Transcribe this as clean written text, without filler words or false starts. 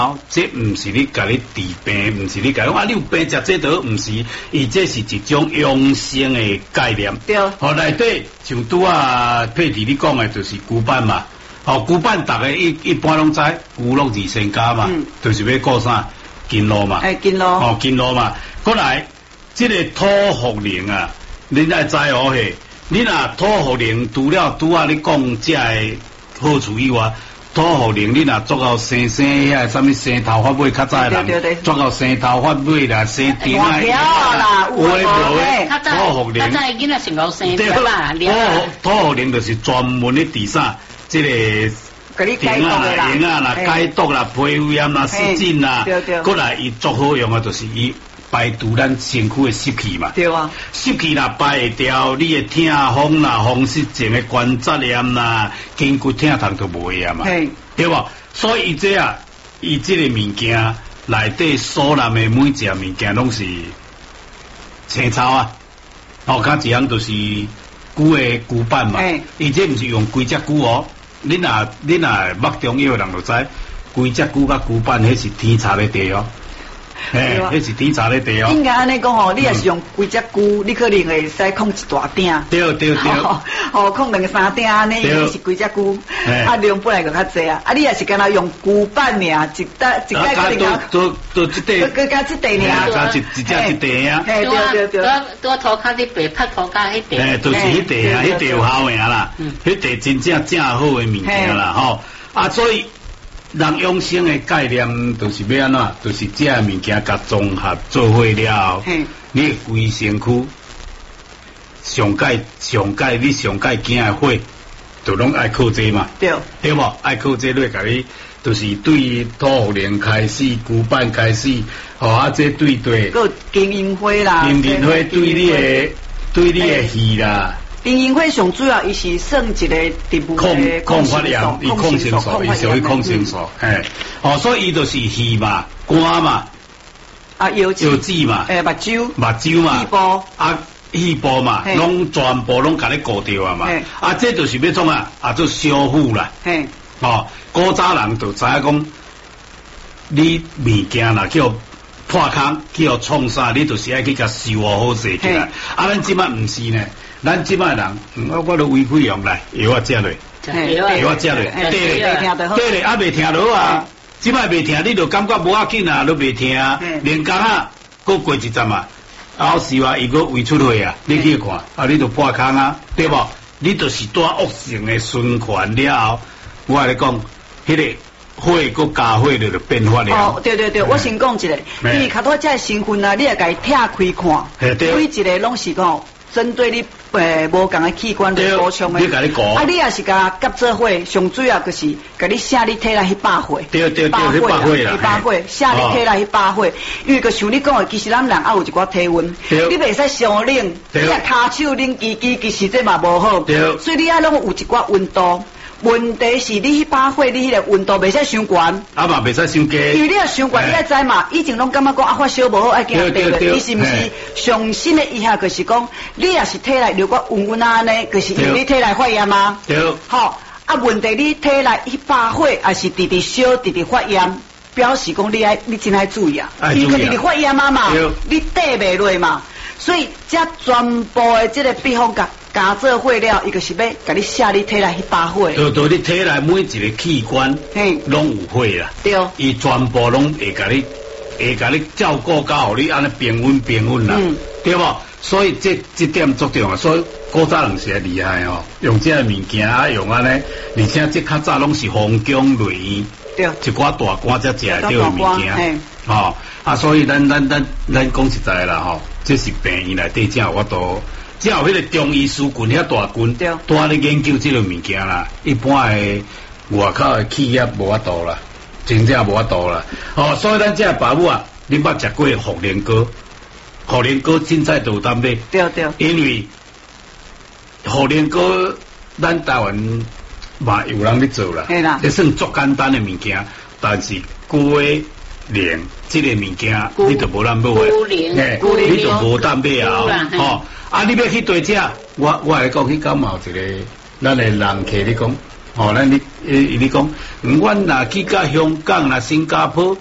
这唔是你家你治病，唔是你家讲你有病食这都唔是，伊这是一种养生的概念。 对。 好内底像拄啊佩蒂你讲的，就是骨板嘛。骨板大家一般拢知，骨落二仙家嘛，就是要顾啥经络嘛。 经络。 经络嘛。过来，这个土茯苓啊，恁爱知哦嘿。你若土茯苓除了拄啊你讲这个好处以外，土茯苓你若做到生遐什么生头发尾较早的人，做到生头发尾啦，生顶啊， 有诶无诶， 土茯苓， 较早囡仔成老生对啦， 土茯苓就是专门咧治啥，这个顶啊、眼啊啦、解毒啦、皮肤炎啦、湿疹啦，过来伊足好用啊，就是伊。排除咱身躯的湿气嘛， 对啊， 湿气啦排会掉，你的痛风啦、风湿症的关节炎啦、筋骨痛痛都无会啊嘛，对吧？所以伊这啊，伊这个物件内底所含的每一样物件拢是青草啊，加一样就是骨的骨板嘛，伊这毋是用规只骨哦，你若捌中药的人就知，规只骨甲骨板迄是天差咧地哦。迄是天差咧地哦。 应该安尼讲吼，你若是用规只菇，你可能会使控一大鼎。 对。 控两三鼎安尼，是规只菇，量本来就较济啊。你若是干那用菇板尔，一袋可能都这地， 佮加这地尔， 加一只一地啊。 对。多涂骹啲白拍涂骹迄地。 就是迄地啊，迄地有效名啦，迄地真正好的物件啦，吼。所以。人养生的概念就是要安怎，就是这物件甲综合做伙了后，你规身躯上届你上届惊的火，就拢爱靠这嘛，对无？爱靠这落甲你，就是对土茯苓开始，骨板开始，这对， 个金银花啦， 金银花对你的气啦。 金银花上主要伊是算一个植物的抗发炎，伊抗生素，伊属于抗生素，所以伊就是气嘛、肝嘛、药剂嘛、 目睭嘛、肺部嘛，拢全部拢甲你顾掉啊嘛，这就是要创做修复啦，古早人就知影讲，你物件啦叫破空，叫创啥，你就是爱去甲修好势起来，咱即摆毋是呢。咱即摆人，我都微费用来药啊食落，药啊食落，对咧，未听落啊，即摆未听，你就感觉无要紧啊，都未听，连工啊，过一阵啊，后时话伊个胃出血啊，你去看，你就破空啊，对无？你就是带恶性的循环了后，我来讲，迄个火个加火就变化了。 对，我先讲一个，因为较多这成分啊，你也甲伊拆开看，每一个拢是讲。针对你无共的器官来补充的，你也是甲夹做伙，上主要就是甲你写你体内去把火，把火，写你体内去把火，因为个像你讲的，其实咱人也有一寡体温，你袂使上冷，你若骹手冷其实这嘛无好，所以你要拢有一寡温度。问题是你去把火，你迄个温度袂使伤悬， 嘛袂使伤低， 因为你若伤悬，你爱知嘛，以前拢感觉讲发烧无好，爱惊地落，伊是毋是上新的医学就是讲，你若是体内如果温安尼，就是因为你体内发炎嘛，好，问题你体内去把火，还是直烧，直发炎，表示讲你真爱注意啊，因为直发炎嘛，你底袂落嘛，所以这全部的这个秘方加做火了，伊就是要甲你写你体内去把火。 就你体内每一个器官，拢有火啦。 对， 伊全部拢会甲你照顾到，互你安尼平稳啦，对无？所以这点足重要。所以古早人是厉害哦，用这个物件用安尼，而且这较早拢是皇宫内院，对，一寡大官才食得到的物件，所以咱讲实在啦吼，这是病院内底才有法度。只有迄个中医师群遐大群，多咧研究这个物件啦。一般的外口的企业无法度啦，真正无法度啦。所以咱这爸母啊，你捌食过茯苓膏？茯苓膏凊彩都有当买。 对。 因为茯苓膏，咱台湾嘛有人咧做啦，这算足简单的物件，但是龟苓这个物件，你就无咱买的，你就无当买啊。你要去对这，我来讲，去感冒一个，咱的人客你讲， 哦，你讲，阮若去到香港啦、新加坡，